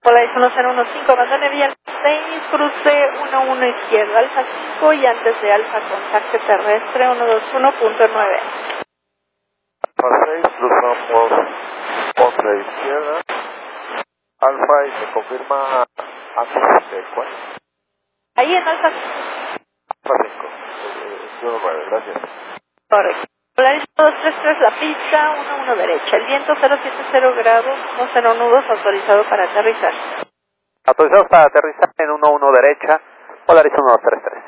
Polaris 1015, abandone vía 6, cruce 11 izquierda, Alfa 5 y antes de Alfa contacto terrestre 121.9. Alfa 6, cruzamos 11 izquierda, Alfa y se confirma antes de cuál. Ahí en Alfa 5, 9, gracias. correcto. Polaris 233 la pista, 11 derecha, el viento 070 grados, 0 nudos, autorizado para aterrizar. Autorizados para aterrizar en 11 derecha, Polaris 1233.